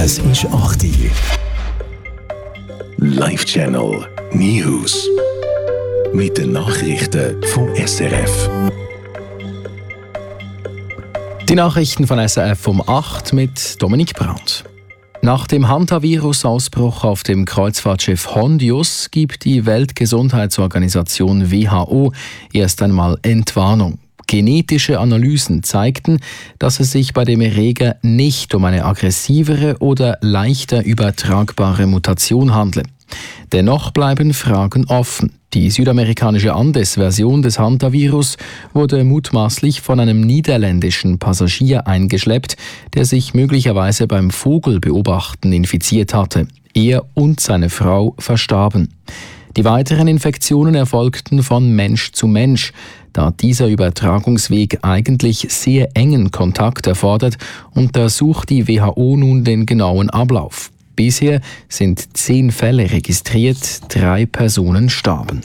Es ist 8 Uhr. Live Channel News. Mit den Nachrichten vom SRF. Die Nachrichten von SRF um 8 mit Dominik Brandt. Nach dem Hantavirus-Ausbruch auf dem Kreuzfahrtschiff Hondius gibt die Weltgesundheitsorganisation WHO erst einmal Entwarnung. Genetische Analysen zeigten, dass es sich bei dem Erreger nicht um eine aggressivere oder leichter übertragbare Mutation handle. Dennoch bleiben Fragen offen. Die südamerikanische Andes-Version des Hantavirus wurde mutmaßlich von einem niederländischen Passagier eingeschleppt, der sich möglicherweise beim Vogelbeobachten infiziert hatte. Er und seine Frau verstarben. Die weiteren Infektionen erfolgten von Mensch zu Mensch. Da dieser Übertragungsweg eigentlich sehr engen Kontakt erfordert, untersucht die WHO nun den genauen Ablauf. Bisher sind 10 Fälle registriert, 3 Personen starben.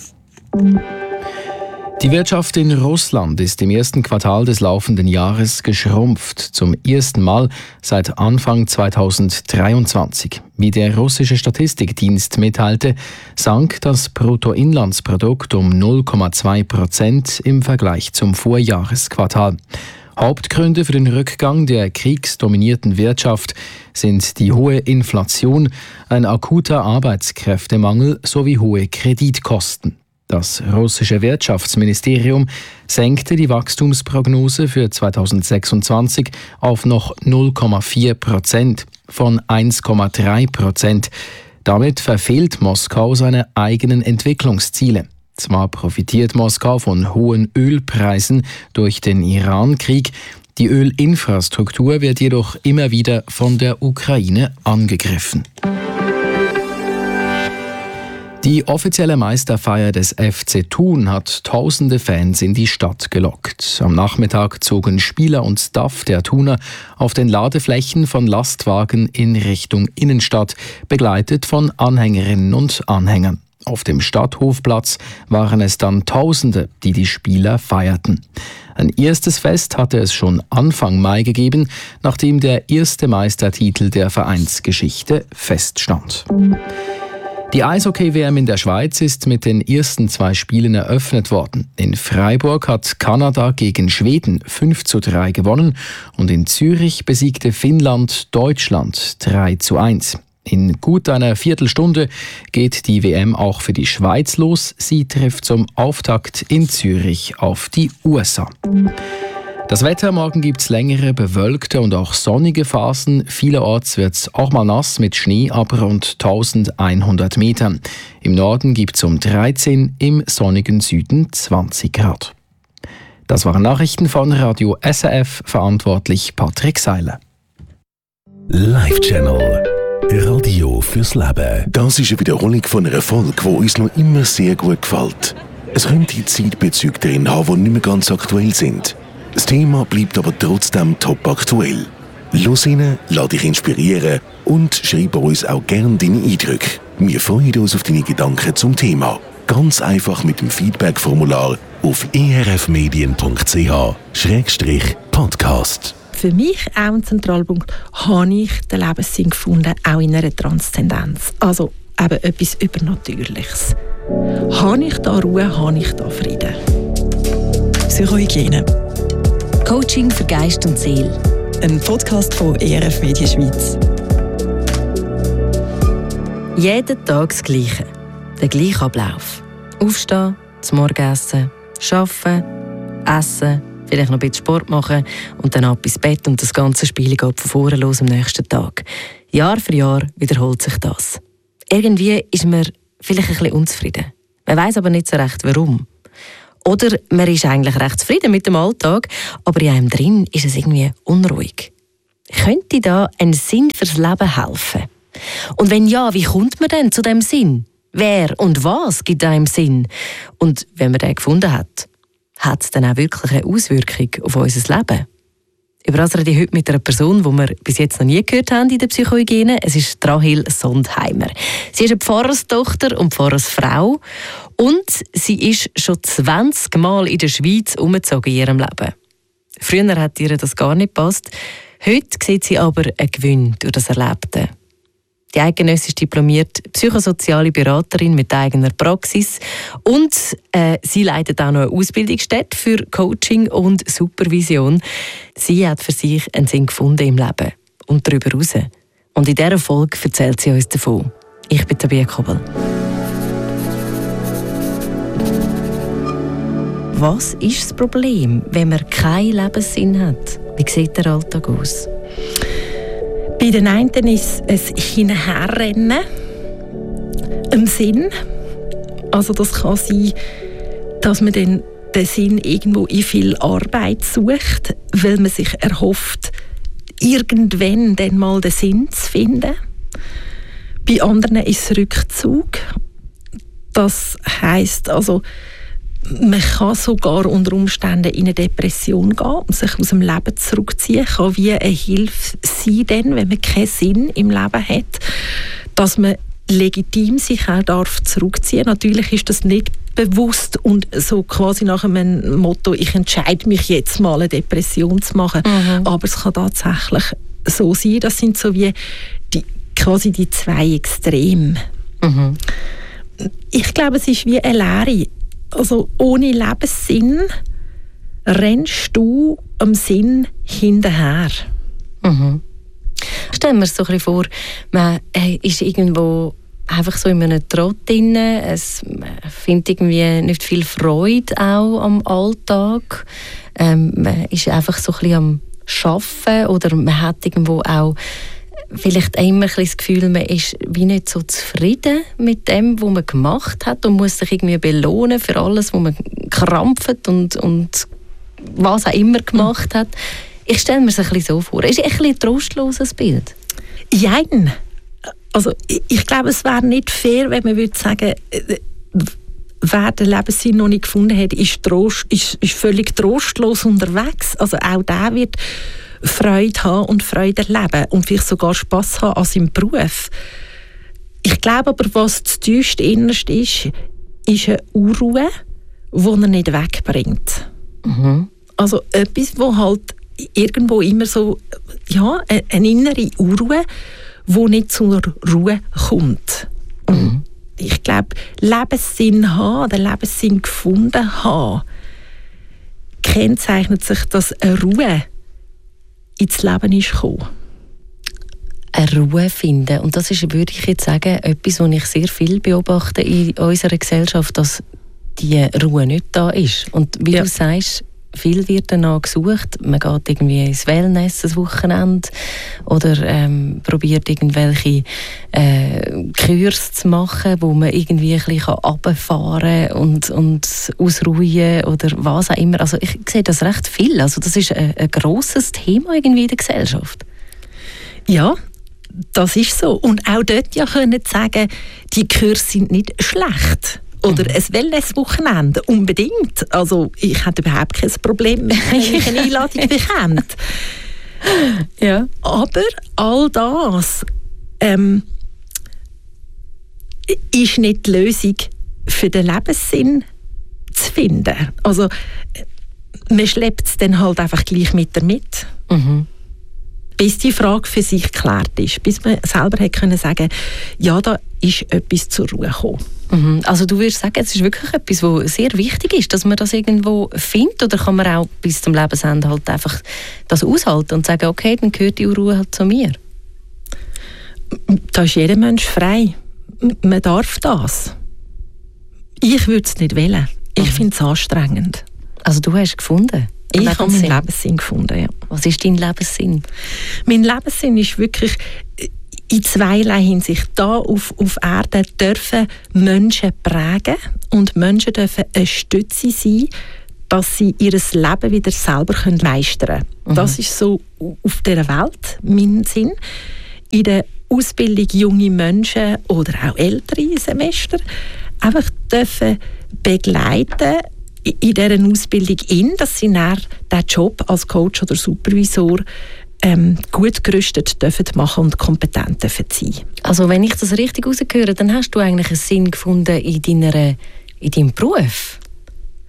Die Wirtschaft in Russland ist im ersten Quartal des laufenden Jahres geschrumpft, zum ersten Mal seit Anfang 2023. Wie der russische Statistikdienst mitteilte, sank das Bruttoinlandsprodukt um 0,2% im Vergleich zum Vorjahresquartal. Hauptgründe für den Rückgang der kriegsdominierten Wirtschaft sind die hohe Inflation, ein akuter Arbeitskräftemangel sowie hohe Kreditkosten. Das russische Wirtschaftsministerium senkte die Wachstumsprognose für 2026 auf noch 0,4% von 1,3%. Damit verfehlt Moskau seine eigenen Entwicklungsziele. Zwar profitiert Moskau von hohen Ölpreisen durch den Iran-Krieg, die Ölinfrastruktur wird jedoch immer wieder von der Ukraine angegriffen. Die offizielle Meisterfeier des FC Thun hat tausende Fans in die Stadt gelockt. Am Nachmittag zogen Spieler und Staff der Thuner auf den Ladeflächen von Lastwagen in Richtung Innenstadt, begleitet von Anhängerinnen und Anhängern. Auf dem Stadthofplatz waren es dann Tausende, die die Spieler feierten. Ein erstes Fest hatte es schon Anfang Mai gegeben, nachdem der erste Meistertitel der Vereinsgeschichte feststand. Die Eishockey-WM in der Schweiz ist mit den ersten 2 Spielen eröffnet worden. In Freiburg hat Kanada gegen Schweden 5:3 gewonnen und in Zürich besiegte Finnland Deutschland 3:1. In gut einer Viertelstunde geht die WM auch für die Schweiz los. Sie trifft zum Auftakt in Zürich auf die USA. Das Wetter: morgen gibt es längere, bewölkte und auch sonnige Phasen. Vielerorts wird es auch mal nass mit Schnee ab rund 1100 Metern. Im Norden gibt es um 13, im sonnigen Süden 20 Grad. Das waren Nachrichten von Radio SRF, verantwortlich Patrick Seiler. Live Channel Radio fürs Leben. Das ist eine Wiederholung von einer Folge, die uns noch immer sehr gut gefällt. Es könnte Zeitbezüge drin haben, die nicht mehr ganz aktuell sind. Das Thema bleibt aber trotzdem top aktuell. Los rein, lass dich inspirieren und schreib uns auch gerne deine Eindrücke. Wir freuen uns auf deine Gedanken zum Thema. Ganz einfach mit dem Feedback-Formular auf erfmedien.ch/podcast. Für mich auch ein Zentralpunkt, habe ich den Lebenssinn gefunden, auch in einer Transzendenz. Also eben etwas Übernatürliches. Habe ich da Ruhe, habe ich da Frieden? Psychohygiene. Coaching für Geist und Seele. Ein Podcast von ERF Medien Schweiz. Jeden Tag das Gleiche. Der gleiche Ablauf. Aufstehen, zum Morgenessen, arbeiten, essen, vielleicht noch ein bisschen Sport machen und dann ab ins Bett und das ganze Spiel geht von vorne los am nächsten Tag. Jahr für Jahr wiederholt sich das. Irgendwie ist man vielleicht ein bisschen unzufrieden. Man weiss aber nicht so recht, warum. Oder man ist eigentlich recht zufrieden mit dem Alltag, aber in einem drin ist es irgendwie unruhig. Könnte da ein Sinn fürs Leben helfen? Und wenn ja, wie kommt man denn zu dem Sinn? Wer und was gibt einem Sinn? Und wenn man den gefunden hat, hat es dann auch wirklich eine Auswirkung auf unser Leben? Über das rede ich heute mit einer Person, die wir bis jetzt noch nie gehört haben in der Psychohygiene. Es ist Rahel Sondheimer. Sie ist eine Pfarrerstochter und Pfarrersfrau und sie ist schon 20 Mal in der Schweiz umgezogen in ihrem Leben. Früher hat ihr das gar nicht gepasst. Heute sieht sie aber einen Gewinn durch das Erlebte. Die eidgenössisch diplomierte psychosoziale Beraterin mit eigener Praxis und sie leitet auch noch eine Ausbildungsstätte für Coaching und Supervision. Sie hat für sich einen Sinn gefunden im Leben und darüber hinaus. Und in dieser Folge erzählt sie uns davon. Ich bin Tabea Kobel. Was ist das Problem, wenn man keinen Lebenssinn hat? Wie sieht der Alltag aus? Bei den einen ist es Hinherrennen im Sinn. Also das kann sein, dass man den Sinn irgendwo in viel Arbeit sucht, weil man sich erhofft, irgendwann dann mal den Sinn zu finden. Bei anderen ist es Rückzug. Das heisst also, man kann sogar unter Umständen in eine Depression gehen und sich aus dem Leben zurückziehen. Kann wie eine Hilfe sein, denn, wenn man keinen Sinn im Leben hat, dass man legitim sich auch darf zurückziehen. Natürlich ist das nicht bewusst und so quasi nach einem Motto, ich entscheide mich jetzt mal eine Depression zu machen. Aber es kann tatsächlich so sein. Das sind so wie quasi die zwei Extreme. Ich glaube, es ist wie eine Lehre. Also ohne Lebenssinn rennst du am Sinn hinterher. Stellen wir uns so ein bisschen vor, man ist irgendwo einfach so in einem Trott drin, man findet irgendwie nicht viel Freude auch am Alltag, man ist einfach so ein bisschen am Arbeiten oder man hat irgendwo auch vielleicht immer das Gefühl, man ist wie nicht so zufrieden mit dem, was man gemacht hat und muss sich irgendwie belohnen für alles, was man krampft und was auch immer gemacht hat. Ich stelle mir es ein bisschen so vor. Ist es ein trostloses Bild? Jein. Also ich glaube, es wäre nicht fair, wenn man würde sagen, wer den Lebenssinn noch nicht gefunden hat, ist völlig trostlos unterwegs. Also auch der wird Freude haben und Freude erleben und vielleicht sogar Spass haben an seinem Beruf. Ich glaube aber, was das tiefste Innerste ist eine Unruhe, die er nicht wegbringt. Also etwas, wo halt irgendwo immer so, ja, eine innere Unruhe, die nicht zur Ruhe kommt. Und ich glaube, Lebenssinn haben, den Lebenssinn gefunden haben, kennzeichnet sich, dass eine Ruhe ins Leben ist gekommen. Eine Ruhe finden. Und das ist, würde ich jetzt sagen, etwas, was ich sehr viel beobachte in unserer Gesellschaft, dass die Ruhe nicht da ist. Und wie du sagst, viel wird danach gesucht. Man geht irgendwie ins Wellness ein Wochenende oder probiert irgendwelche Kurs zu machen, wo man irgendwie ein bisschen runterfahren und ausruhen oder was auch immer. Also ich sehe das recht viel. Also das ist ein grosses Thema irgendwie in der Gesellschaft. Ja, das ist so. Und auch dort ja können sagen, die Kurse sind nicht schlecht. Oder ein Wellness-Wochenende, unbedingt. Also ich hätte überhaupt kein Problem, wenn ich eine Einladung bekomme. Ja. Aber all das ist nicht die Lösung für den Lebenssinn zu finden. Also man schleppt es dann halt einfach gleich mit. Bis die Frage für sich geklärt ist. Bis man selber hat können sagen, ja, da ist etwas zur Ruhe gekommen. Also du würdest sagen, es ist wirklich etwas, was sehr wichtig ist, dass man das irgendwo findet, oder kann man auch bis zum Lebensende halt einfach das aushalten und sagen, okay, dann gehört die Ruhe halt zu mir? Da ist jeder Mensch frei. Man darf das. Ich würde es nicht wählen. Ich finde es anstrengend. Also du hast gefunden? Ich habe meinen Lebenssinn gefunden, ja. Was ist dein Lebenssinn? Mein Lebenssinn ist wirklich in zweierlei Hinsicht. Da auf Erde dürfen Menschen prägen und Menschen dürfen eine Stütze sein, dass sie ihr Leben wieder selber meistern können. Das ist so auf dieser Welt mein Sinn. In der Ausbildung junge Menschen oder auch ältere Semester einfach dürfen begleiten in dieser Ausbildung, dass sie dann diesen Job als Coach oder Supervisor gut gerüstet dürfen machen und kompetent dürfen sein. Also wenn ich das richtig rausgehöre, dann hast du eigentlich einen Sinn gefunden in deinem Beruf?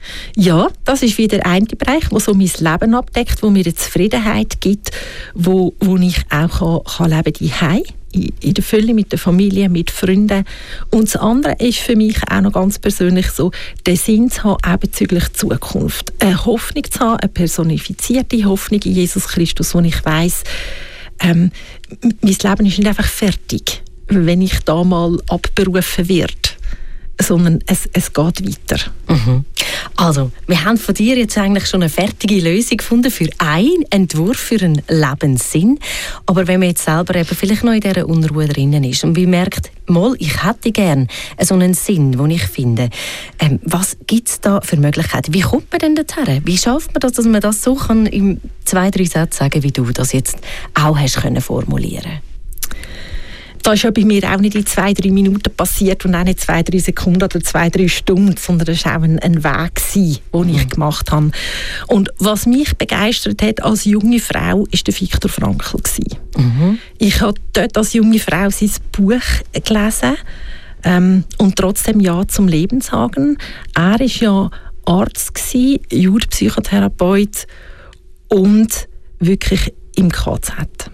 Ja, das ist wieder ein Bereich, der so mein Leben abdeckt, wo mir eine Zufriedenheit gibt, wo ich auch kann leben kann, in der Fülle, mit der Familie, mit Freunden. Und das andere ist für mich auch noch ganz persönlich so, den Sinn zu haben, auch bezüglich Zukunft. Eine Hoffnung zu haben, eine personifizierte Hoffnung in Jesus Christus, wo ich weiss, mein Leben ist nicht einfach fertig, wenn ich da mal abberufen werde, sondern es geht weiter. Mhm. Also, wir haben von dir jetzt eigentlich schon eine fertige Lösung gefunden für einen Entwurf für einen Lebenssinn. Aber wenn man jetzt selber eben vielleicht noch in dieser Unruhe drinnen ist und man merkt, mal, ich hätte gerne so einen Sinn, den ich finde, was gibt es da für Möglichkeiten? Wie kommt man denn dorthin? Wie schafft man das, dass man das so kann in 2-3 Sätzen sagen, wie du das jetzt auch hast können formulieren? Das ist ja bei mir auch nicht in 2-3 Minuten passiert und auch nicht 2-3 Sekunden oder 2-3 Stunden, sondern das war auch ein Weg, den ich gemacht habe. Und was mich begeistert hat als junge Frau, war der Viktor Frankl. Mhm. Ich habe dort als junge Frau sein Buch gelesen und trotzdem Ja zum Leben sagen. Er war ja Arzt, Jugendpsychotherapeut und wirklich im KZ.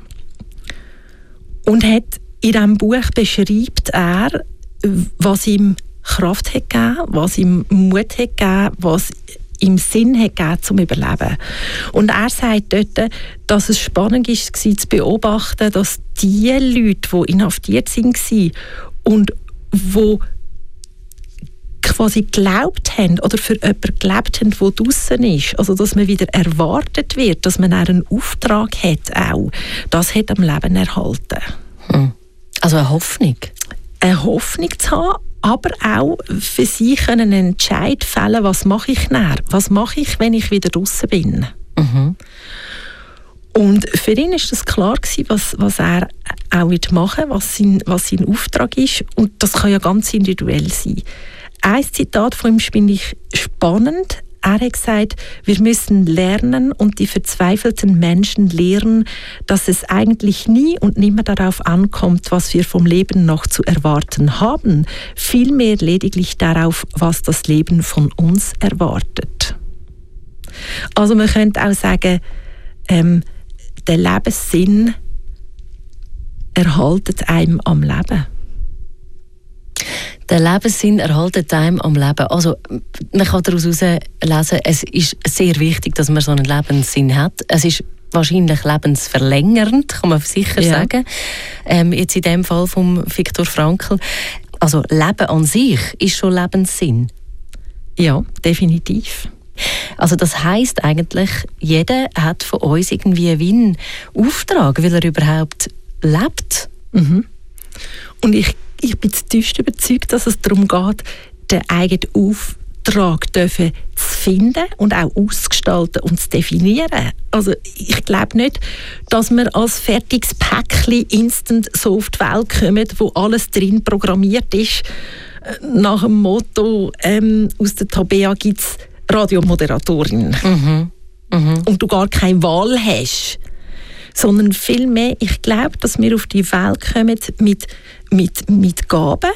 Und hat in diesem Buch beschreibt er, was ihm Kraft hat gegeben, was ihm Mut hat gegeben, was ihm Sinn hat gegeben zum Überleben. Und er sagt dort, dass es spannend war zu beobachten, dass die Leute, die inhaftiert waren und die quasi geglaubt haben oder für jemanden gelebt haben, der draussen ist, also dass man wieder erwartet wird, dass man einen Auftrag hat auch, das hat am Leben erhalten. Also eine Hoffnung? Eine Hoffnung zu haben, aber auch für sie können einen Entscheid fällen, was mache ich nachher? Was mache ich, wenn ich wieder draussen bin? Mhm. Und für ihn war das klar gewesen, was er auch machen wird, was sein Auftrag ist. Und das kann ja ganz individuell sein. Ein Zitat von ihm finde ich spannend. Er hat gesagt, wir müssen lernen und die verzweifelten Menschen lehren, dass es eigentlich nie und nimmer darauf ankommt, was wir vom Leben noch zu erwarten haben, vielmehr lediglich darauf, was das Leben von uns erwartet. Also man könnte auch sagen, der Lebenssinn erhaltet einem am Leben. Der Lebenssinn erhaltet einem am Leben. Also, man kann daraus lesen, es ist sehr wichtig, dass man so einen Lebenssinn hat. Es ist wahrscheinlich lebensverlängernd, kann man sicher sagen. Jetzt in dem Fall von Viktor Frankl. Also, Leben an sich ist schon Lebenssinn. Ja, definitiv. Also das heisst eigentlich, jeder hat von uns irgendwie einen Auftrag, weil er überhaupt lebt. Mhm. Und ich bin zutiefst überzeugt, dass es darum geht, den eigenen Auftrag zu finden und auch auszugestalten und zu definieren. Also ich glaube nicht, dass wir als fertiges Päckchen instant so auf die Welt kommen, wo alles drin programmiert ist. Nach dem Motto, aus der Tabea gibt es Radiomoderatorin. Mhm. Mhm. Und du gar keine Wahl hast. Sondern vielmehr, ich glaube, dass wir auf die Welt kommen mit Gaben,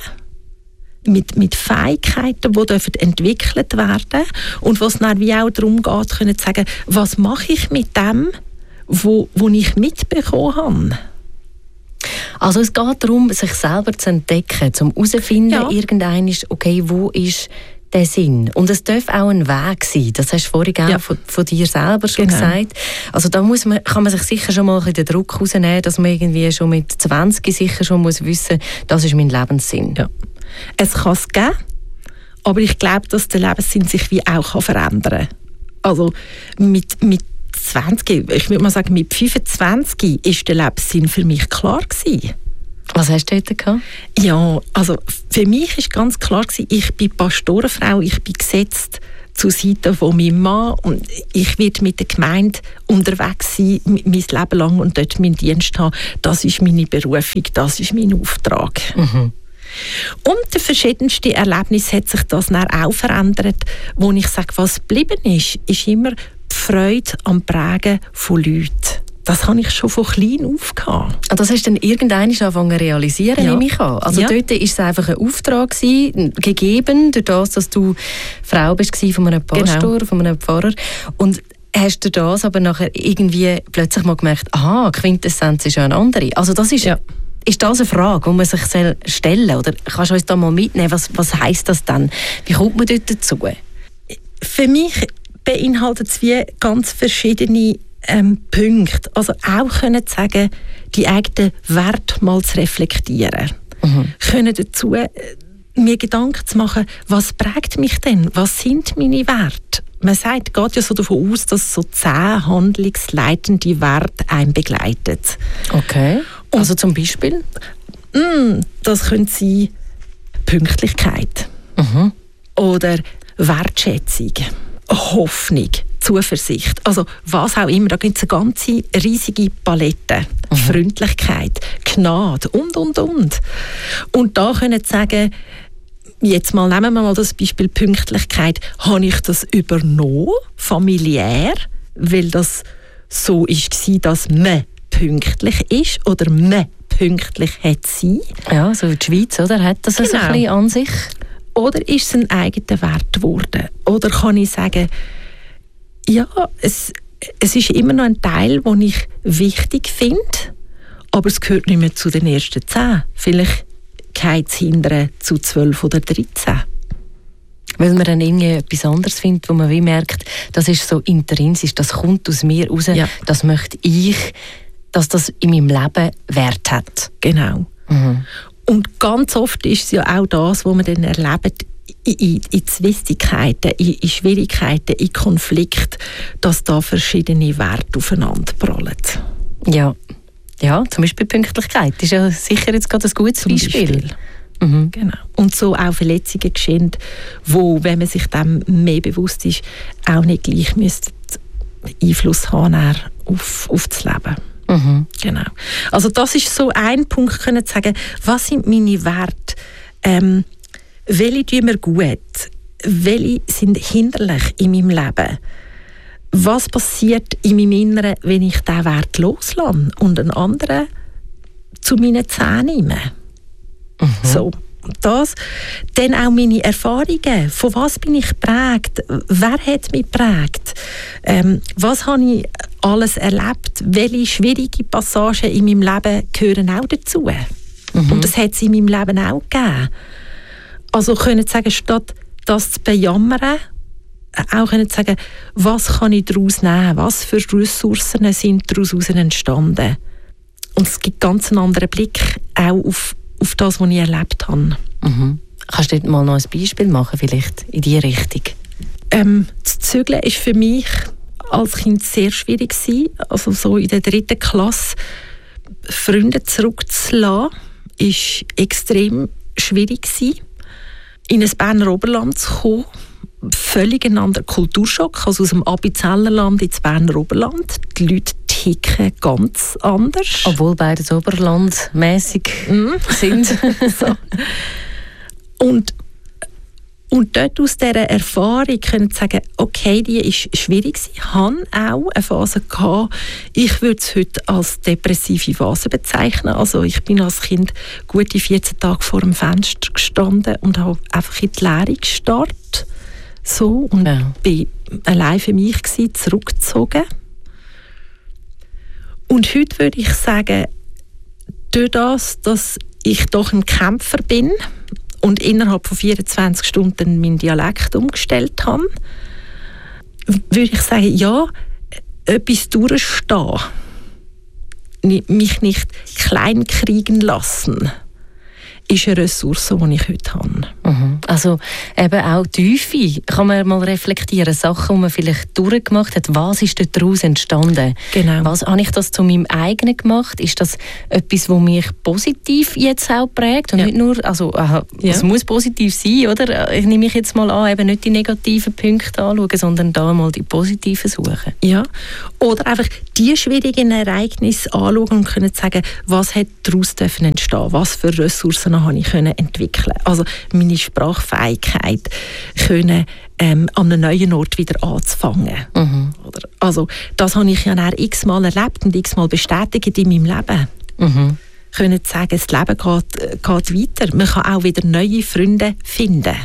mit Fähigkeiten, die entwickelt werden dürfen. Und was dann wie auch darum geht, können zu sagen, was mache ich mit dem, wo ich mitbekommen habe. Also es geht darum, sich selber zu entdecken, zum herauszufinden, irgendein ist, okay, wo ist der Sinn? Und es darf auch ein Weg sein. Das hast du vorhin auch von dir selber schon gesagt. Also da kann man sich sicher schon mal den Druck rausnehmen, dass man irgendwie schon mit 20 sicher schon muss wissen, das ist mein Lebenssinn. Ja. Es kann es geben, aber ich glaube, dass der Lebenssinn sich wie auch verändern kann. Also mit 20, ich würde mal sagen, mit 25 ist der Lebenssinn für mich klar gewesen. Was hast du heute gehabt? Ja, also für mich war ganz klar gewesen, ich bin Pastorenfrau, ich bin gesetzt zur Seite von meinem Mann und ich werde mit der Gemeinde unterwegs sein, mein Leben lang und dort meinen Dienst haben. Das ist meine Berufung, das ist mein Auftrag. Mhm. Und der verschiedenste Erlebnis hat sich das dann auch verändert, wo ich sage, was geblieben ist immer die Freude am Prägen von Leuten. das habe ich schon von klein auf gehabt. Das hast du dann irgendwann angefangen zu realisieren, nehme ich an. Also dort war es einfach ein Auftrag gegeben, durch das, dass du Frau bist von einem Pastor, von einem Pfarrer. Und hast du das aber nachher irgendwie plötzlich mal gemerkt, aha, Quintessenz ist ja eine andere. Also das ist... Ja. Ist das eine Frage, die man sich stellen soll? Oder kannst du uns da mal mitnehmen? Was heisst das dann? Wie kommt man dort dazu? Für mich beinhaltet es wie ganz verschiedene Punkte. Also auch können zu sagen, die eigenen Werte mal zu reflektieren. Können dazu mir Gedanken zu machen, was prägt mich denn? Was sind meine Werte? Man geht ja so davon aus, dass so 10 handlungsleitende Werte einen begleiten. Okay. Also zum Beispiel? Das könnte sein Pünktlichkeit. Oder Wertschätzung, Hoffnung, Zuversicht. Also was auch immer, da gibt es eine ganze riesige Palette. Freundlichkeit, Gnade und. Und da können Sie sagen, jetzt nehmen wir mal das Beispiel Pünktlichkeit. Habe ich das übernommen, familiär, weil das so war, dass man pünktlich ist oder man pünktlich hat sein? Ja, so die Schweiz, oder? Hat das so ein bisschen an sich? Oder ist es ein eigener Wert geworden? Oder kann ich sagen, ja, es ist immer noch ein Teil, den ich wichtig finde, aber es gehört nicht mehr zu den ersten 10. Vielleicht geht es hinterher zu 12 oder 13. Weil man dann irgendwie etwas anderes findet, wo man wie merkt, das ist so intrinsisch, das kommt aus mir raus, das möchte ich, dass das in meinem Leben Wert hat. Genau. Und ganz oft ist es ja auch das, was man dann erlebt, in Zwistigkeiten, in Schwierigkeiten, in Konflikten, dass da verschiedene Werte aufeinander prallen. Ja, zum Beispiel Pünktlichkeit ist ja sicher jetzt gerade ein gutes Beispiel. Genau. Und so auch Verletzungen geschehen, wo, wenn man sich dem mehr bewusst ist, auch nicht gleich müssten Einfluss haben auf das Leben. Genau. Also das ist so ein Punkt, können zu sagen, was sind meine Werte? Welche tun mir gut? Welche sind hinderlich in meinem Leben? Was passiert in meinem Inneren, wenn ich diesen Wert loslasse und einen anderen zu meinen Zähnen nehme? So, das. Dann auch meine Erfahrungen. Von was bin ich geprägt? Wer hat mich geprägt? Was habe ich alles erlebt? Welche schwierige Passagen in meinem Leben gehören auch dazu? Und das hat es in meinem Leben auch gegeben. Also können sagen, statt das zu bejammern, auch können sagen, was kann ich daraus nehmen? Was für Ressourcen sind daraus entstanden? Und es gibt ganz einen anderen Blick auch auf das, was ich erlebt habe. Kannst du mal noch ein Beispiel machen, vielleicht in diese Richtung? Das Zügeln war für mich als Kind sehr schwierig gewesen. Also so in der 3. Klasse Freunde zurückzulassen, war extrem schwierig gewesen. In ein Berner Oberland zu kommen, völlig ein anderer Kulturschock, also aus dem Appenzellerland ins Berner Oberland. Die Leute ticken ganz anders. Obwohl beide so oberlandmässig sind. So. Und dort aus dieser Erfahrung können Sie sagen, okay, die ist schwierig. Ich hatte auch eine Phase gehabt, ich würde es heute als depressive Phase bezeichnen. Also ich bin als Kind gute 14 Tage vor dem Fenster gestanden und habe einfach in die Leere gestarrt. So, und bin allein für mich gewesen, zurückgezogen. Und heute würde ich sagen, durch das, dass ich doch ein Kämpfer bin und innerhalb von 24 Stunden meinen Dialekt umgestellt habe, würde ich sagen, ja, etwas durchstehen, mich nicht klein kriegen lassen, ist eine Ressource, die ich heute habe. Also eben auch Tiefe, kann man mal reflektieren, Sachen, die man vielleicht durchgemacht hat, was ist daraus entstanden? Genau. Was habe ich das zu meinem eigenen gemacht? Ist das etwas, das mich positiv jetzt auch prägt? Und nicht nur, also es muss positiv sein, oder? Ich nehme mich jetzt mal an, eben nicht die negativen Punkte anschauen, sondern da mal die positiven suchen. Ja, oder einfach die schwierigen Ereignisse anschauen und können sagen, was hat daraus entstehen? Was für Ressourcen habe ich entwickeln. Also meine Sprachfähigkeit können an einem neuen Ort wieder anzufangen. Oder? Also das habe ich ja dann x-mal erlebt und x-mal bestätigt in meinem Leben. Können sagen, das Leben geht weiter. Man kann auch wieder neue Freunde finden.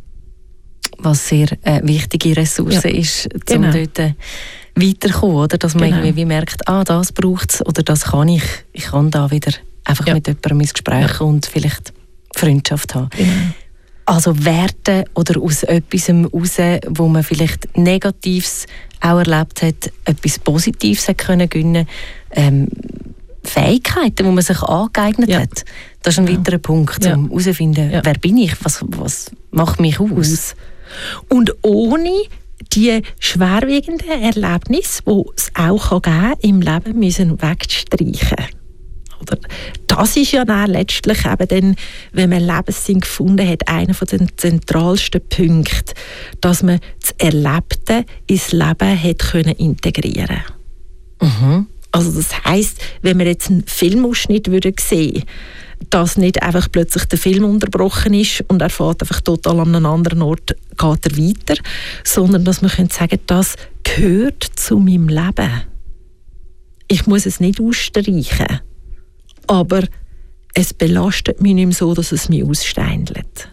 Was sehr wichtige Ressource ist, um dort weiterzukommen, oder? Dass man irgendwie merkt, das braucht es oder das kann ich. Ich kann da wieder einfach mit jemandem ins Gespräch und vielleicht Freundschaft haben. Also Werte oder aus etwas raus, wo man vielleicht Negatives auch erlebt hat, etwas Positives hat können gewinnen, Fähigkeiten, die man sich angeeignet hat. Das ist ein weiterer Punkt, um herauszufinden, wer bin ich, was macht mich aus. Und ohne die schwerwiegenden Erlebnisse, die es auch geben im Leben, müssen wegstreichen. Oder? Das ist ja dann letztlich eben dann, wenn man Lebenssinn gefunden hat, einer der zentralsten Punkte, dass man das Erlebte ins Leben hat können integrieren. Also das heisst, wenn wir jetzt einen Filmausschnitt sehen würden, dass nicht einfach plötzlich der Film unterbrochen ist und er fährt einfach total an einem anderen Ort, geht er weiter, sondern dass man sagen könnte, das gehört zu meinem Leben. Ich muss es nicht ausstreichen, aber es belastet mich nicht mehr so, dass es mich aussteindelt.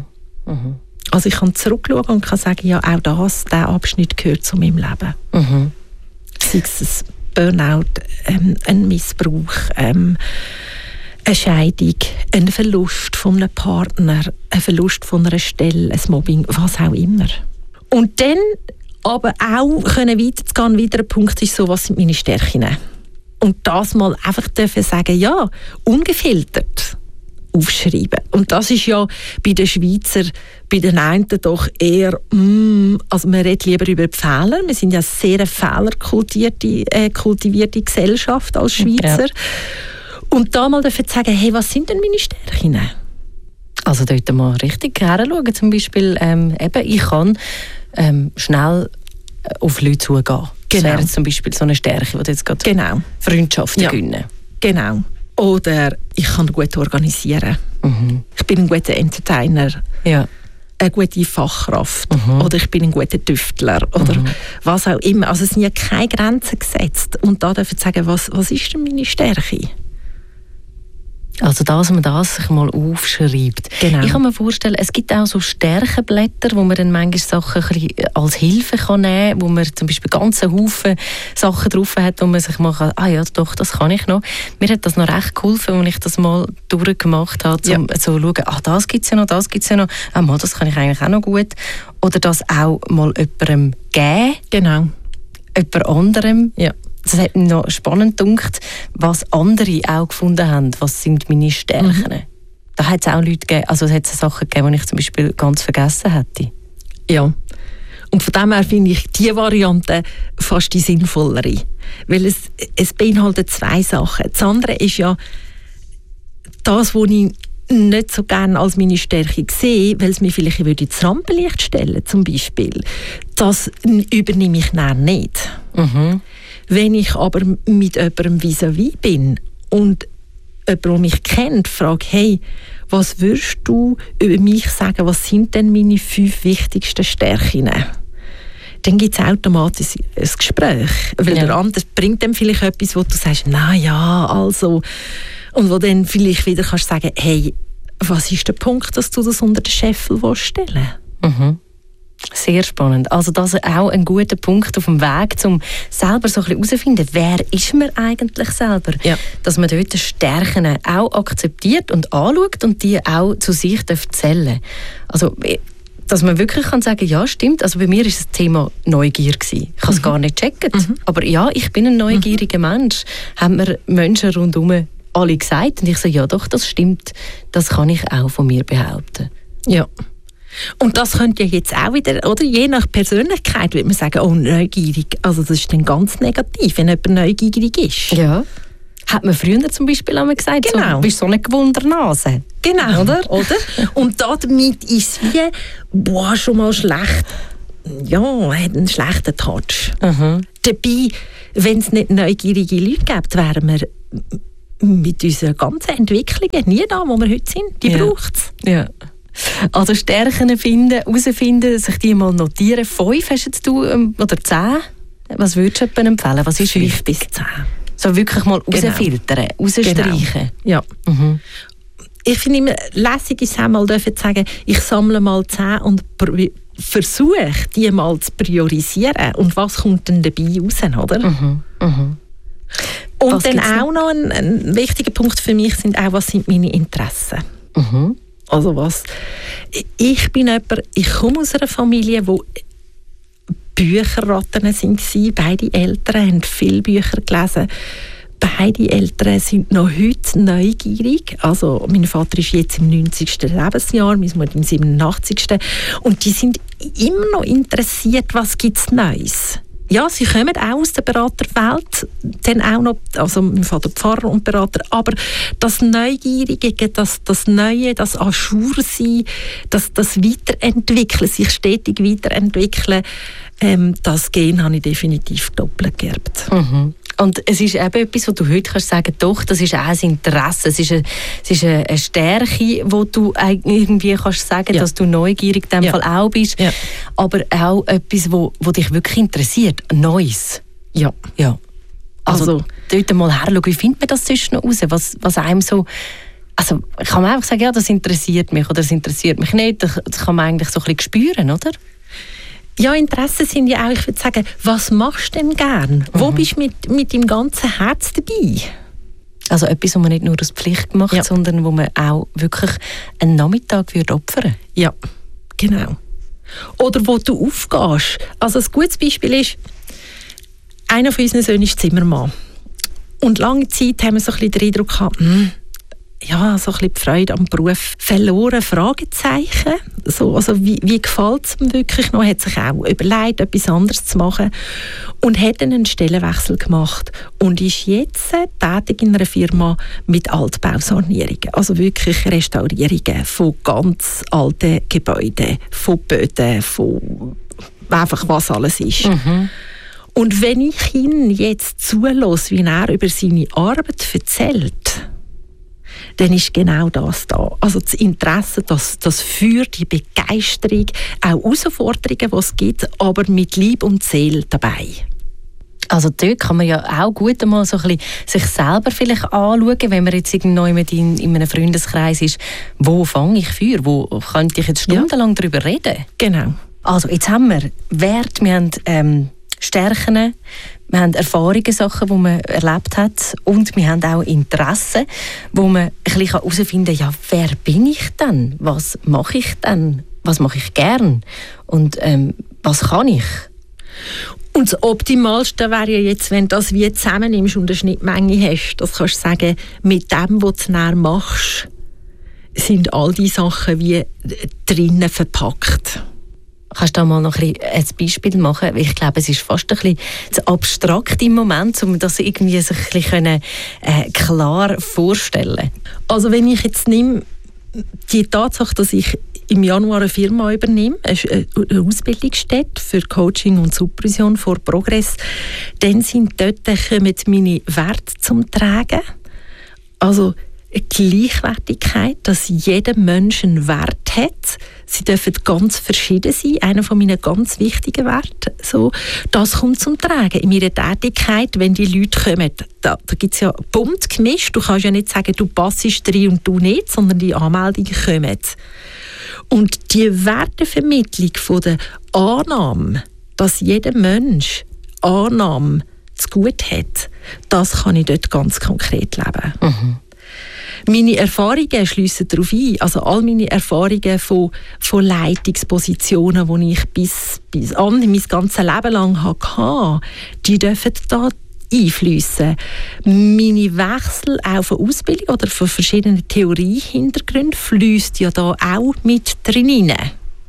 Also ich kann zurückschauen und kann sagen, ja, auch dieser Abschnitt gehört zu meinem Leben. Sei es ein Burnout, ein Missbrauch, eine Scheidung, ein Verlust von einem Partner, ein Verlust von einer Stelle, ein Mobbing, was auch immer. Und dann aber auch können weiterzugehen, ein weiterer Punkt ist so, was sind meine Stärken? Und das mal einfach dürfen sagen, ja, ungefiltert aufschreiben. Und das ist ja bei den Schweizer, bei den einen doch eher, also man redet lieber über die Fehler. Wir sind ja sehr eine fehlerkultivierte Gesellschaft als Schweizer. Ja. Und da mal dafür zu sagen, hey, was sind denn meine Stärken? Also dort mal richtig hinschauen. Zum Beispiel, ich kann schnell auf Leute zugehen. Das wäre jetzt zum Beispiel so eine Stärke, die jetzt gerade Freundschaften gewinnen. Genau. Oder ich kann gut organisieren. Ich bin ein guter Entertainer. Ja. Eine gute Fachkraft. Oder ich bin ein guter Tüftler. Oder was auch immer. Also es sind ja keine Grenzen gesetzt. Und da dürfen wir sagen, was ist denn meine Stärke? Also dass man das sich mal aufschreibt. Genau. Ich kann mir vorstellen, es gibt auch so Stärkenblätter, wo man dann manchmal Sachen ein bisschen als Hilfe kann nehmen kann, wo man zum Beispiel ganzen Haufen Sachen drauf hat, wo man sich mal kann, ja doch, das kann ich noch. Mir hat das noch recht geholfen, als ich das mal durchgemacht habe, um zu schauen, das gibt es ja noch, das gibt es ja noch, das kann ich eigentlich auch noch gut. Oder das auch mal jemandem geben. Genau. Jemand anderem. Ja. Das hat mich noch spannend gedacht, was andere auch gefunden haben. Was sind meine Stärken? Da hat es auch Leute gegeben, also es hat Sachen gegeben, die ich zum Beispiel ganz vergessen hätte. Ja. Und von dem her finde ich die Variante fast die sinnvollere. Weil es beinhaltet zwei Sachen. Das andere ist ja das, was ich nicht so gerne als meine Stärke sehe, weil es mir vielleicht ins Rampenlicht stellen zum Beispiel. Das übernehme ich dann nicht. Wenn ich aber mit jemandem vis-à-vis bin und jemand, der mich kennt, frage, hey, was würdest du über mich sagen, was sind denn meine 5 wichtigsten Stärken? Dann gibt es automatisch ein Gespräch. Weil der andere bringt dann vielleicht etwas, wo du sagst, na ja, also. Und wo dann vielleicht wieder kannst sagen, hey, was ist der Punkt, dass du das unter den Scheffel stellen willst? Sehr spannend. Also das ist auch ein guter Punkt auf dem Weg, um selber so ein bisschen herauszufinden, wer ist man eigentlich selber? Ja. Dass man dort die Stärken auch akzeptiert und anschaut und die auch zu sich zählen darf. Also, dass man wirklich kann sagen, ja, stimmt. Also bei mir war das Thema Neugier gewesen. Ich habe es gar nicht gecheckt. Aber ja, ich bin ein neugieriger Mensch. Haben mir Menschen rundherum alle gesagt. Und ich sage, ja doch, das stimmt. Das kann ich auch von mir behaupten. Ja. Und das könnte ja jetzt auch wieder, oder je nach Persönlichkeit, würde man sagen, oh, neugierig. Also das ist dann ganz negativ, wenn jemand neugierig ist. Ja. Hat man früher zum Beispiel einmal gesagt, genau. So, du bist so eine Gewundernase. Genau, oder? Und damit ist es wie, schon mal schlecht. Ja, hat einen schlechten Touch. Dabei, wenn es nicht neugierige Leute gibt, wären wir mit unseren ganzen Entwicklungen nie da, wo wir heute sind. Die braucht es. Ja. Also Stärken finden, herausfinden, sich die mal notieren. 5 hast du oder 10? Was würdest du jemandem empfehlen? Was ist 5 wichtig? bis 10. So wirklich mal rausfiltern, rausstreichen. Genau. Ja. Ich finde immer lässig ist es mal dürfen sagen, ich sammle mal 10 und versuche, die mal zu priorisieren. Und was kommt denn dabei raus, oder? Und was dann auch noch ein wichtiger Punkt für mich sind auch, was sind meine Interessen? Also was? Ich bin jemand, ich komme aus einer Familie, wo Bücherratten waren. Beide Eltern haben viele Bücher gelesen. Beide Eltern sind noch heute neugierig. Also mein Vater ist jetzt im 90. Lebensjahr, meine Mutter im 87. Und die sind immer noch interessiert, was gibt es Neues. Ja, sie kommen auch aus der Beraterwelt, dann auch noch, also mein Vater Pfarrer und Berater, aber das Neugierige, das Neue, das Ajour-Sein, das Weiterentwickeln, sich stetig weiterentwickeln, das Gen habe ich definitiv doppelt geerbt. Und es ist eben etwas, wo du heute kannst sagen, doch, das ist auch ein Interesse, es ist eine Stärke, wo du irgendwie kannst sagen, dass du neugierig in dem Fall auch bist, aber auch etwas, wo dich wirklich interessiert, Neues. Ja. Also dort mal herschauen, wie findet man das zwischen raus, was einem so, also kann man einfach sagen, ja, das interessiert mich oder das interessiert mich nicht, das kann man eigentlich so ein bisschen spüren, oder? Ja, Interessen sind ja auch, ich würde sagen, was machst du denn gern? Wo bist du mit deinem ganzen Herz dabei? Also etwas, was man nicht nur aus Pflicht macht, sondern wo man auch wirklich einen Nachmittag opfern würde. Ja, genau. Oder wo du aufgehst. Also ein gutes Beispiel ist, einer von unseren Söhnen ist Zimmermann. Und lange Zeit haben wir so ein bisschen den Eindruck gehabt, so ein bisschen die Freude am Beruf verloren, Fragezeichen. So, also wie gefällt es ihm wirklich noch? Hat sich auch überlegt, etwas anderes zu machen und hat dann einen Stellenwechsel gemacht und ist jetzt tätig in einer Firma mit Altbausanierungen. Also wirklich Restaurierungen von ganz alten Gebäuden, von Böden, von einfach was alles ist. Und wenn ich ihn jetzt zulasse, wie er über seine Arbeit erzählt, dann ist genau das da. Also das Interesse, das Feuer, die Begeisterung, auch Herausforderungen, die es gibt, aber mit Lieb und Seele dabei. Also dort kann man ja auch gut einmal so ein bisschen sich selber vielleicht anschauen, wenn man jetzt irgendwo in einem Freundeskreis ist, wo fange ich Feuer, wo könnte ich jetzt stundenlang darüber reden? Genau. Also jetzt haben wir Werte, wir haben Stärken, wir haben Erfahrungen, Sachen, die man erlebt hat und wir haben auch Interessen, wo man ein bisschen herausfinden kann, ja, wer bin ich denn? Was mache ich denn? Was mache ich gern? Und was kann ich? Und das Optimalste wäre ja jetzt, wenn du das wie zusammennimmst und eine Schnittmenge hast, das kannst du sagen, mit dem, was du näher machst, sind all die Sachen wie drinnen verpackt. Kannst du da mal noch ein Beispiel machen? Ich glaube, es ist fast ein bisschen zu abstrakt im Moment, um das irgendwie sich ein bisschen klar vorstellen. Also wenn ich jetzt nehme, die Tatsache, dass ich im Januar eine Firma übernehme, eine Ausbildungsstätte für Coaching und Supervision vor Progress, dann kommen meine Werte zum Tragen. Also Gleichwertigkeit, dass jeder Mensch einen Wert hat. Sie dürfen ganz verschieden sein. Einer von meinen ganz wichtigen Werten. So, das kommt zum Tragen in meiner Tätigkeit, wenn die Leute kommen. Da gibt es ja bunt gemischt. Du kannst ja nicht sagen, du passst rein und du nicht, sondern die Anmeldungen kommen. Und die Wertevermittlung von der Annahme, dass jeder Mensch Annahme zu gut hat, das kann ich dort ganz konkret leben. Meine Erfahrungen schliessen darauf ein, also all meine Erfahrungen von Leitungspositionen, die ich bis an mein ganzes Leben lang hatte, die dürfen da einfliessen. Meine Wechsel auch von Ausbildung oder von verschiedenen Theoriehintergründen fließt ja da auch mit drin rein.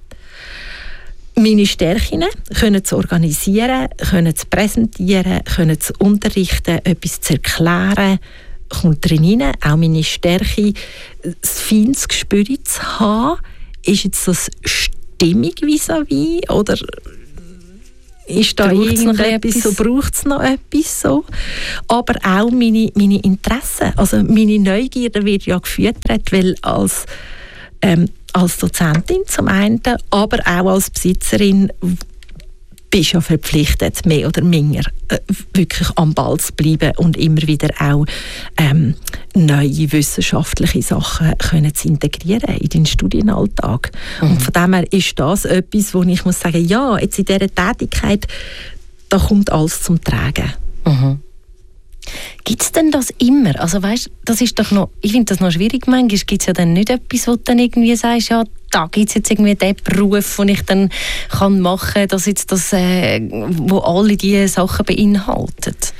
Meine Stärken können zu organisieren, können zu präsentieren, können zu unterrichten, etwas zu erklären, kommt drin rein. Auch meine Stärke, das feines Gespür zu haben, ist jetzt das stimmig vis-à-vis oder ist da irgendetwas so, braucht es noch etwas so. Aber auch meine Interessen, also meine Neugierde wird ja gefüttert, weil als Dozentin zum einen, aber auch als Besitzerin bist ja verpflichtet, mehr oder minder wirklich am Ball zu bleiben und immer wieder auch neue wissenschaftliche Sachen können zu integrieren in den Studienalltag. Und von dem her ist das etwas, wo ich muss sagen, ja, jetzt in dieser Tätigkeit, da kommt alles zum Tragen. Gibt es denn das immer? Also weißt, das ist doch noch, ich finde das noch schwierig manchmal. Gibt es ja dann nicht etwas, wo du dann irgendwie sagst, ja, da gibt es jetzt irgendwie den Beruf, den ich dann kann machen kann, wo alle diese Sachen beinhaltet?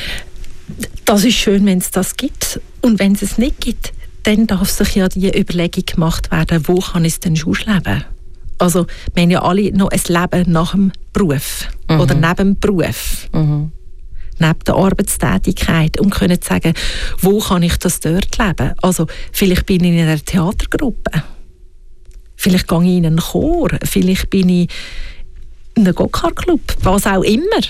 Das ist schön, wenn es das gibt. Und wenn es nicht gibt, dann darf sich ja die Überlegung gemacht werden, wo kann ich es denn schon leben? Also wir haben ja alle noch ein Leben nach dem Beruf oder neben dem Beruf. Neben der Arbeitstätigkeit und können sagen, wo kann ich das dort leben? Also vielleicht bin ich in einer Theatergruppe, vielleicht gehe ich in einen Chor, vielleicht bin ich in einem Go-Kart-Club, was auch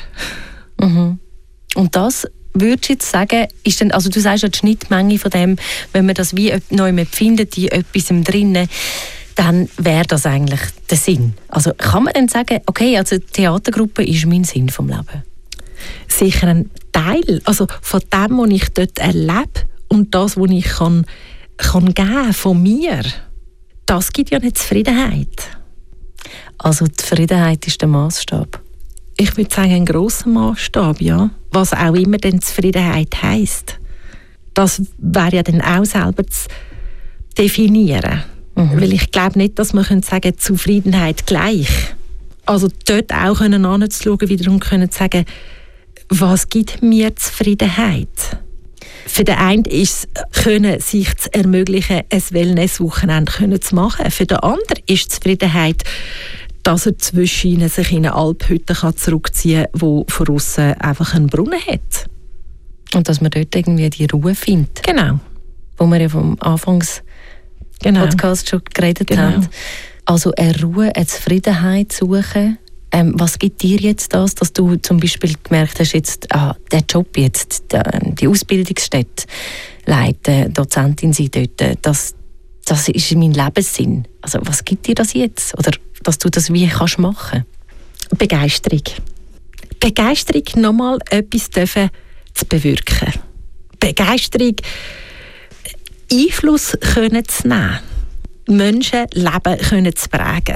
immer. Und das würdest du jetzt sagen, ist denn, also du sagst ja die Schnittmenge von dem, wenn man das wie neu findet, in etwas drinnen, dann wäre das eigentlich der Sinn. Also kann man dann sagen, okay, also die Theatergruppe ist mein Sinn vom Leben? Sicher ein Teil, also von dem, was ich dort erlebe und das, was ich kann geben von mir, das gibt ja eine Zufriedenheit. Also die Zufriedenheit ist der Maßstab? Ich würde sagen, ein grosser Maßstab, ja. Was auch immer denn Zufriedenheit heisst. Das wäre ja dann auch selber zu definieren. Weil ich glaube nicht, dass man sagen kann, Zufriedenheit gleich. Also dort auch anzuschauen, wiederum können sagen, was gibt mir Zufriedenheit? Für den einen ist es, sich zu ermöglichen, ein Wellness-Wochenende zu machen. Für den anderen ist die Zufriedenheit, dass er zwischen sich in eine Alphütte zurückziehen kann, die von aussen einfach einen Brunnen hat. Und dass man dort irgendwie die Ruhe findet. Genau. Wo wir ja vom Podcast schon geredet haben. Also eine Ruhe, eine Zufriedenheit suchen. Was gibt dir jetzt das, dass du zum Beispiel gemerkt hast, jetzt, der Job jetzt, die Ausbildungsstätte leiten, Dozentin sein dort, das ist mein Lebenssinn. Also was gibt dir das jetzt? Oder dass du das wie kannst machen? Begeisterung. Begeisterung, nochmal etwas dürfen zu bewirken. Begeisterung, Einfluss können zu nehmen. Menschenleben können zu prägen.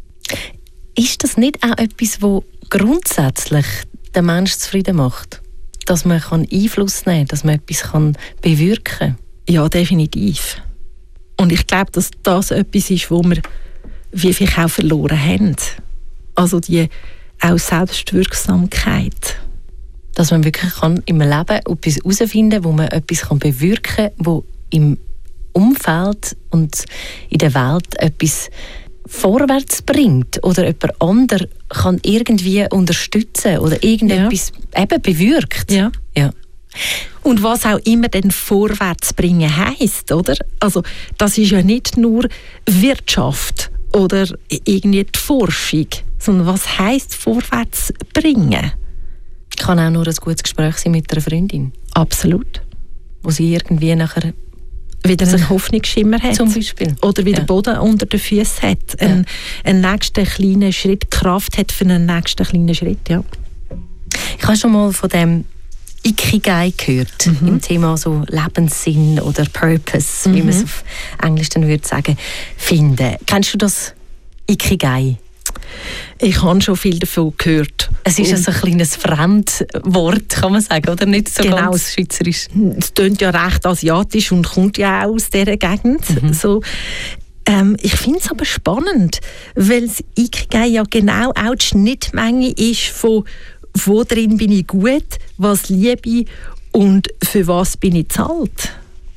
Ist das nicht auch etwas, was grundsätzlich den Menschen zufrieden macht? Dass man Einfluss nehmen kann, dass man etwas bewirken kann? Ja, definitiv. Und ich glaube, dass das etwas ist, wo wir wie viel auch verloren haben. Also die auch Selbstwirksamkeit. Dass man wirklich im Leben etwas herausfinden kann, wo man etwas bewirken kann, wo im Umfeld und in der Welt etwas vorwärts bringt oder jemand anderes kann irgendwie unterstützen oder irgendetwas eben bewirkt. Ja. Und was auch immer denn vorwärts bringen heisst, oder? Also das ist ja nicht nur Wirtschaft oder irgendwie die Forschung, sondern was heisst vorwärts bringen? Kann auch nur ein gutes Gespräch sein mit einer Freundin. Absolut. Wo sie irgendwie nachher wieder einen Hoffnungsschimmer hat. Zum Beispiel. Oder wieder Boden unter den Füßen hat. Einen nächsten kleinen Schritt, Kraft hat für einen nächsten kleinen Schritt, ja. Ich habe schon mal von dem Ikigai gehört, im Thema so Lebenssinn oder Purpose, wie man es auf Englisch dann würde sagen, finden. Kennst du das Ikigai? Ich habe schon viel davon gehört. Es ist ein kleines Fremdwort, kann man sagen, oder nicht so ganz schweizerisch? Es klingt ja recht asiatisch und kommt ja auch aus dieser Gegend. So, ich finde es aber spannend, weil das Ikigai ja genau auch die Schnittmenge ist von wo drin bin ich gut, was liebe ich und für was bin ich zahlt.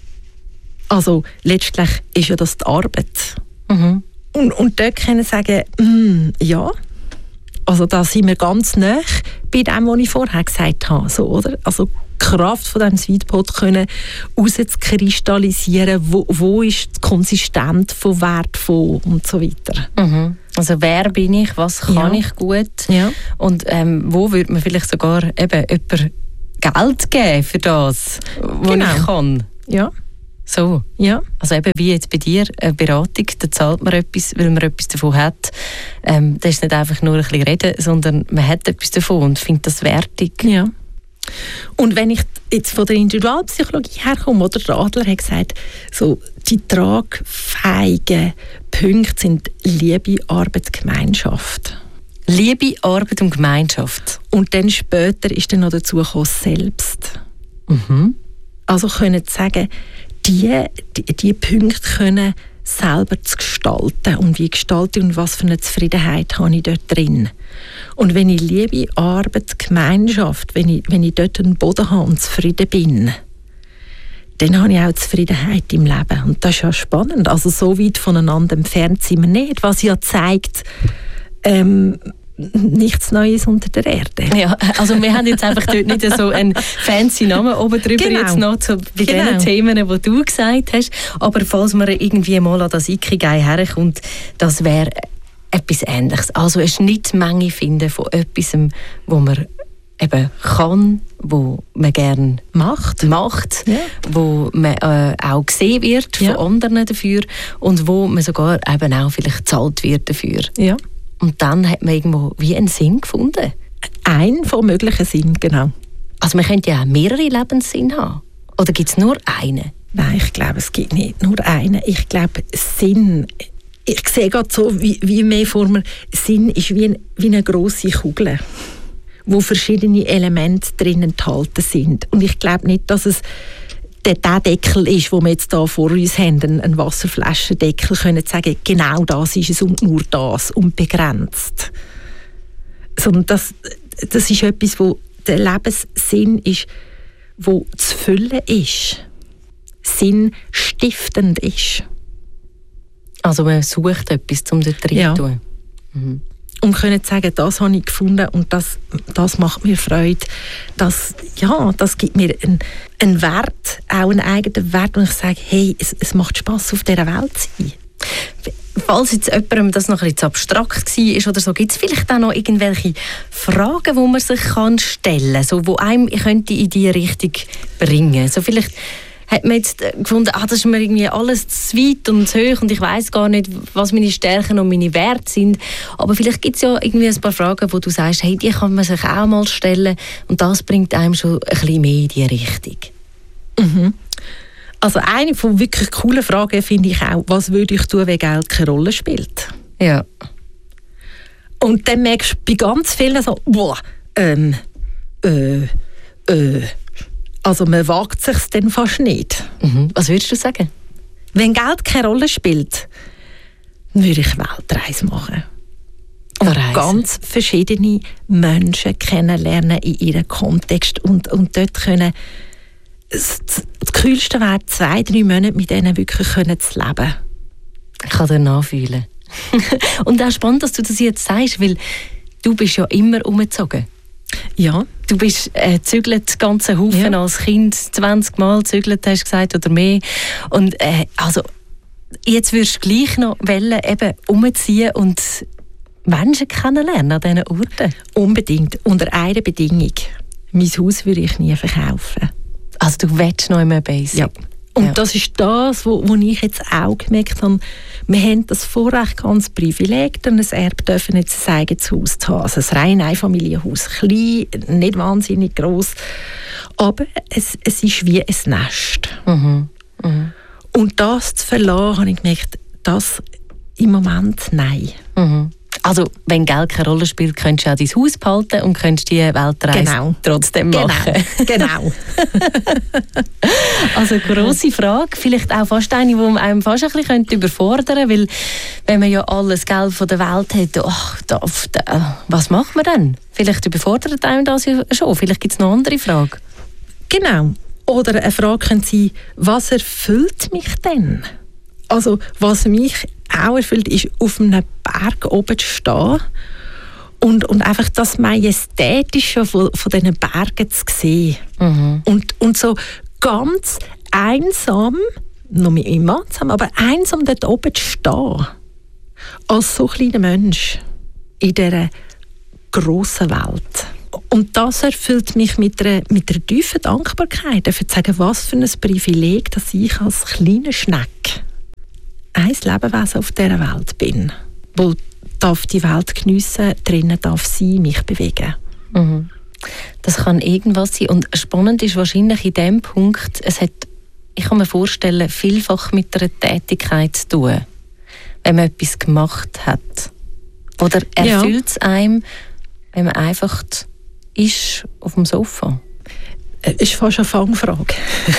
Also letztlich ist ja das die Arbeit. Und dort können sagen, ja, also da sind wir ganz nah bei dem, was ich vorher gesagt habe. So, oder? Also Kraft von diesem Sweetpot können rauszukristallisieren, wo ist die Konsistenz von wertvoll und so weiter. Mhm. Also wer bin ich, was kann ich gut und wo würde man vielleicht sogar eben jemand Geld geben für das, was ich kann. Ja. So. Ja. Also eben wie jetzt bei dir, eine Beratung, da zahlt man etwas, weil man etwas davon hat. Das ist nicht einfach nur ein bisschen reden, sondern man hat etwas davon und findet das wertig. Ja. Und wenn ich jetzt von der Individualpsychologie herkomme, oder der Adler hat gesagt, so die tragfähigen Punkte sind Liebe, Arbeit, Gemeinschaft. Liebe, Arbeit und Gemeinschaft. Und dann später ist dann noch dazu gekommen, selbst. Mhm. Also können sagen, die Punkte können selber zu gestalten. Und wie gestalte ich und was für eine Zufriedenheit habe ich dort drin. Und wenn ich Liebe, Arbeit, Gemeinschaft, wenn ich dort einen Boden habe und zufrieden bin, dann habe ich auch Zufriedenheit im Leben. Und das ist ja spannend. Also so weit voneinander entfernt sind wir nicht. Was ja zeigt, nichts Neues unter der Erde. Ja, also wir haben jetzt einfach dort nicht so einen fancy Namen oben drüber jetzt noch bei den Themen, die du gesagt hast. Aber falls man irgendwie mal an das Ikigai herkommt, das wäre etwas Ähnliches. Also eine Schnittmenge finden von etwas, wo man eben kann, wo man gerne macht wo man auch gesehen wird von anderen dafür und wo man sogar eben auch vielleicht gezahlt wird dafür. Ja. Und dann hat man irgendwo wie einen Sinn gefunden. Ein von möglichen Sinn, genau. Also man könnte ja auch mehrere Lebenssinn haben. Oder gibt es nur einen? Nein, ich glaube, es gibt nicht nur einen. Ich glaube, Sinn, ich sehe gerade so, wie mehr vor mir, Sinn ist wie eine grosse Kugel, wo verschiedene Elemente drin enthalten sind. Und ich glaube nicht, dass es der Deckel ist, den wir jetzt hier vor uns haben, ein Wasserflaschendeckel, können sagen, genau das ist es und nur das und begrenzt. Sondern das ist etwas, wo der Lebenssinn ist, wo zu füllen ist, sinnstiftend ist. Also man sucht etwas, um dort rein zu tun. Mhm. Und können sagen, das habe ich gefunden und das macht mir Freude. Das gibt mir einen Wert, auch einen eigenen Wert, und ich sage, hey, es macht Spass, auf dieser Welt zu sein. Falls jetzt jemandem das noch ein bisschen zu abstrakt war oder so, gibt es vielleicht auch noch irgendwelche Fragen, die man sich stellen kann, so, die einem in diese Richtung bringen. So vielleicht hat man jetzt gefunden, das ist mir irgendwie alles zu weit und zu hoch und ich weiss gar nicht, was meine Stärken und meine Werte sind. Aber vielleicht gibt es ja irgendwie ein paar Fragen, wo du sagst, hey, die kann man sich auch mal stellen und das bringt einem schon ein bisschen mehr in die Richtung. Mhm. Also eine von wirklich coolen Fragen finde ich auch, was würde ich tun, wenn Geld keine Rolle spielt? Ja. Und dann merkst du bei ganz vielen so, also man wagt es sich dann fast nicht. Mhm. Was würdest du sagen? Wenn Geld keine Rolle spielt, würde ich Weltreise machen. Und ganz verschiedene Menschen kennenlernen in ihrem Kontext und dort können das Coolste wäre, 2-3 Monate mit denen wirklich zu leben. Ich kann dir nachfühlen. Und auch spannend, dass du das jetzt sagst, weil du bist ja immer umgezogen. Ja. Du bist zügelt ganze Haufen als Kind, 20 Mal zügelt, hast du gesagt, oder mehr. Und also, jetzt würdest du gleich noch wollen, eben umziehen und Menschen kennenlernen an diesen Orten? Unbedingt, unter einer Bedingung. Mein Haus würde ich nie verkaufen. Also du willst noch immer Basic? Ja. Und das ist das, wo ich jetzt auch gemerkt habe, wir haben das Vorrecht, ganz Privileg, ein Erbe dürfen jetzt ein eigenes Haus zu haben. Also ein rein Einfamilienhaus. Klein, nicht wahnsinnig gross. Aber es ist wie ein Nest. Mhm. Mhm. Und das zu verlassen, habe ich gemerkt, das im Moment nein. Mhm. Also, wenn Geld keine Rolle spielt, könntest du auch dein Haus behalten und könntest die Weltreise trotzdem machen. Genau. Also, grosse Frage. Vielleicht auch fast eine, die einem fast ein bisschen überfordern könnte, weil wenn man ja alles Geld von der Welt hat, was macht man dann? Vielleicht überfordert einem das ja schon. Vielleicht gibt es noch eine andere Frage. Genau. Oder eine Frage könnte sein, was erfüllt mich denn? Also, was mich auch erfüllt, ist, auf einem Berg oben zu stehen Und einfach das Majestätische von diesen Bergen zu sehen. Und so ganz einsam, noch mit meinem Mann zusammen, aber einsam dort oben zu stehen. Als so kleiner Mensch in dieser grossen Welt. Und das erfüllt mich mit einer tiefen Dankbarkeit, dafür zu sagen, was für ein Privileg, dass ich als kleiner Schneck ein Lebewesen auf dieser Welt bin, wo darf die Welt geniessen, drinnen darf sie mich bewegen. Das kann irgendwas sein. Und spannend ist wahrscheinlich in dem Punkt, ich kann mir vorstellen, vielfach mit einer Tätigkeit zu tun, wenn man etwas gemacht hat. Oder erfüllt es einem, wenn man einfach ist auf dem Sofa? Ist fast eine Fangfrage.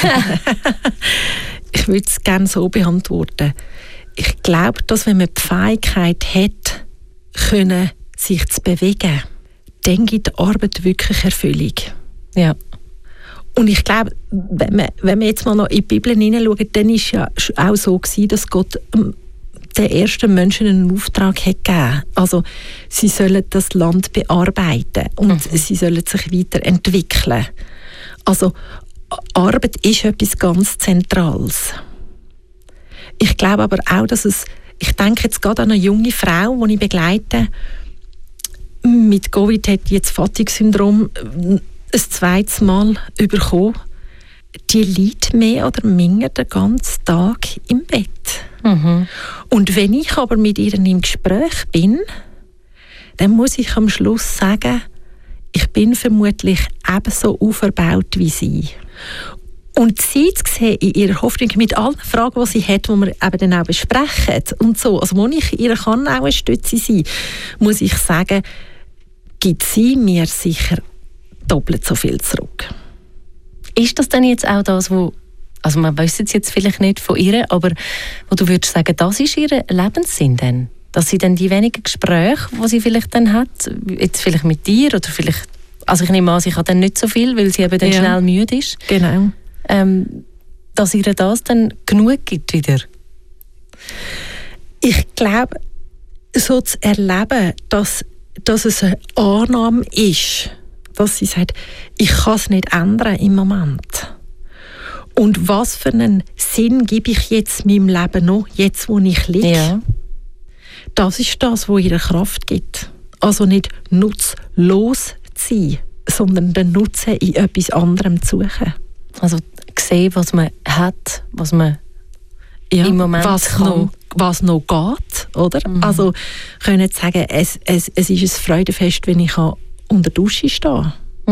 Ich würde es gerne so beantworten. Ich glaube, dass wenn man die Fähigkeit hat, sich zu bewegen, dann gibt die Arbeit wirklich Erfüllung. Ja. Und ich glaube, wenn wir jetzt mal noch in die Bibel hineinschauen, dann war es ja auch so gewesen, dass Gott den ersten Menschen einen Auftrag hat gegeben. Also sie sollen das Land bearbeiten und sie sollen sich weiterentwickeln. Also Arbeit ist etwas ganz Zentrales. Ich glaube aber auch, dass ich denke jetzt gerade an eine junge Frau, die ich begleite. Mit Covid hat die jetzt Fatigue-Syndrom ein zweites Mal bekommen. Die liegt mehr oder minder den ganzen Tag im Bett. Und wenn ich aber mit ihr im Gespräch bin, dann muss ich am Schluss sagen, ich bin vermutlich ebenso auferbaut wie sie. Und sie zu sehen in ihrer Hoffnung mit allen Fragen, die sie hat, die wir eben dann auch besprechen und so, also wo ich ihr kann auch eine Stütze sein, muss ich sagen, gibt sie mir sicher doppelt so viel zurück. Ist das denn jetzt auch das, also man weiss es jetzt vielleicht nicht von ihr, aber wo du würdest sagen, das ist ihr Lebenssinn denn? Dass sie dann die wenigen Gespräche, die sie vielleicht dann hat, jetzt vielleicht mit dir oder vielleicht, also ich nehme an, sie hat dann nicht so viel, weil sie eben dann schnell müde ist. Genau. Dass ihr das dann genug gibt wieder? Ich glaube, so zu erleben, dass es eine Annahme ist, dass sie sagt, ich kann es nicht ändern im Moment. Und was für einen Sinn gebe ich jetzt meinem Leben noch, jetzt wo ich liege? Ja. Das ist das, was ihr Kraft gibt. Also nicht nutzlos zu sein, sondern den Nutzen in etwas anderem zu suchen. Also sehen, was man hat, was man im Moment kann. Was noch geht, oder? Also können sagen, es ist ein Freudenfest, wenn ich unter der Dusche stehe.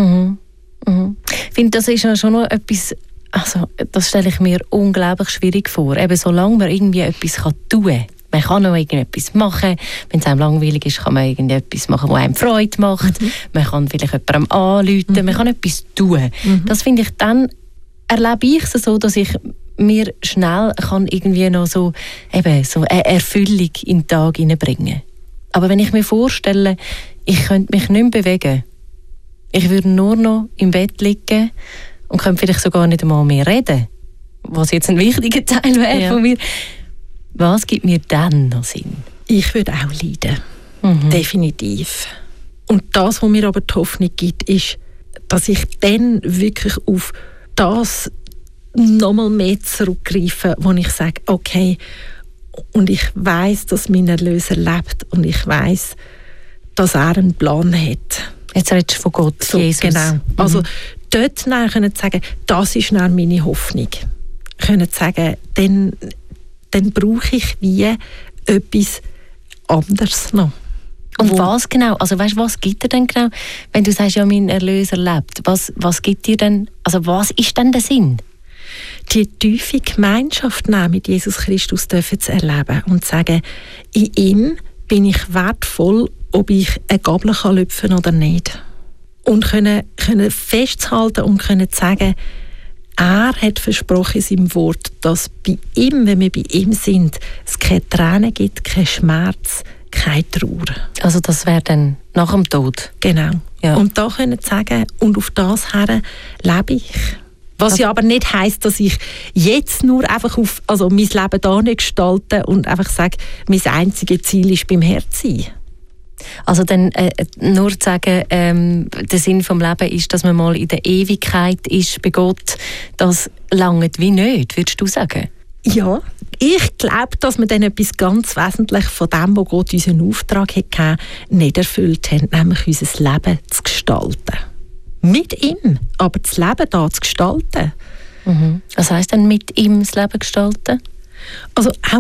Ich finde, das ist ja schon noch etwas, also das stelle ich mir unglaublich schwierig vor. Eben solange man irgendwie etwas tun kann. Man kann noch irgendetwas machen. Wenn es einem langweilig ist, kann man irgendetwas machen, was einem Freude macht. Man kann vielleicht jemandem anrufen, man kann etwas tun. Das finde ich, dann erlebe ich es so, dass ich mir schnell kann irgendwie noch so eine Erfüllung in den Tag hineinbringen. Aber wenn ich mir vorstelle, ich könnte mich nicht mehr bewegen, ich würde nur noch im Bett liegen und könnte vielleicht sogar nicht einmal mehr reden, was jetzt ein wichtiger Teil wäre von mir. Was gibt mir dann noch Sinn? Ich würde auch leiden. Definitiv. Und das, was mir aber die Hoffnung gibt, ist, dass ich dann wirklich auf das nochmal mehr zurückgreife, wo ich sage, okay, und ich weiss, dass mein Erlöser lebt und ich weiss, dass er einen Plan hat. Jetzt redest du von Gott, so, Jesus. Genau. Also dort können sagen, das ist dann meine Hoffnung. Können sagen, dann brauche ich wie etwas anderes noch. Und was genau? Also weißt, was gibt dir denn genau, wenn du sagst, ja, mein Erlöser lebt? Was gibt dir denn, also was ist denn der Sinn? Die tiefe Gemeinschaft mit Jesus Christus dürfen zu erleben und zu sagen, in ihm bin ich wertvoll, ob ich eine Gabel lüpfen kann oder nicht. Und können festhalten und können sagen, er hat versprochen in seinem Wort, dass bei ihm, wenn wir bei ihm sind, es keine Tränen gibt, kein Schmerz, keine Trauer. Also das wäre dann nach dem Tod? Genau. Ja. Und da können sagen, und auf das her lebe ich. Was ja aber nicht heisst, dass ich jetzt nur einfach mein Leben da nicht gestalte und einfach sage, mein einziges Ziel ist beim Herrn sein. Also dann nur zu sagen, der Sinn vom Leben ist, dass man mal in der Ewigkeit ist bei Gott, das langt wie nicht, würdest du sagen? Ja, ich glaube, dass wir dann etwas ganz Wesentliches von dem, was Gott unseren Auftrag hat, nicht erfüllt haben, nämlich unser Leben zu gestalten. Mit ihm, aber das Leben da zu gestalten. Mhm. Was heisst denn mit ihm das Leben gestalten? Also auch